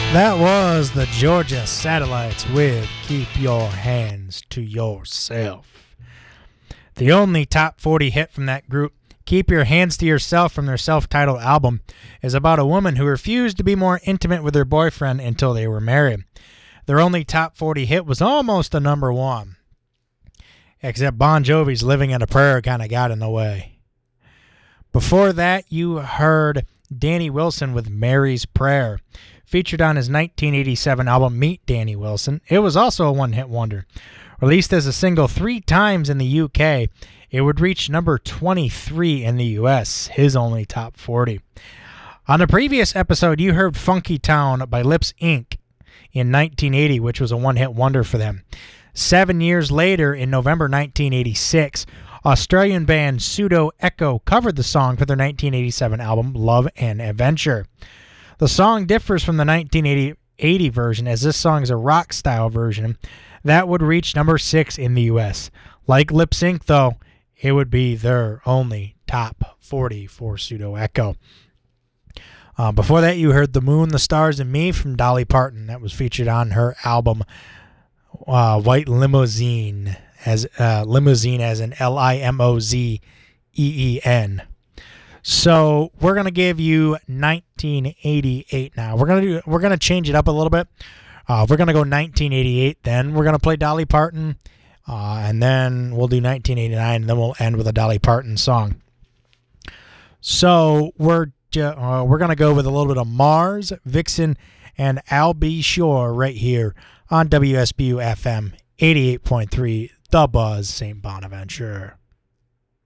That was the Georgia Satellites with Keep Your Hands to Yourself. The only top 40 hit from that group, Keep Your Hands to Yourself, from their self-titled album, is about a woman who refused to be more intimate with her boyfriend until they were married. Their only top 40 hit was almost a number one. Except Bon Jovi's Living in a Prayer kind of got in the way. Before that, you heard Danny Wilson with Mary's Prayer, featured on his 1987 album Meet Danny Wilson. It was also a one-hit wonder. Released as a single 3 times in the UK, it would reach number 23 in the US, his only top 40. On the previous episode, you heard Funky Town by Lips Inc. in 1980, which was a one-hit wonder for them. 7 years later, in November 1986, Australian band Pseudo Echo covered the song for their 1987 album Love and Adventure. The song differs from the 1980 version, as this song is a rock-style version that would reach number 6 in the U.S. Like Lip Sync, though, it would be their only top 40 for Pseudo Echo. Before that, you heard The Moon, the Stars, and Me from Dolly Parton. That was featured on her album White Limousine, as limousine as in Limozeeen. So we're gonna give you 1988 now. We're gonna change it up a little bit. We're gonna go 1988. Then we're gonna play Dolly Parton, and then we'll do 1989, and then we'll end with a Dolly Parton song. So we're gonna go with a little bit of Mars, Vixen, and I'll Be Sure right here on WSBU FM 88.3, The Buzz, St. Bonaventure.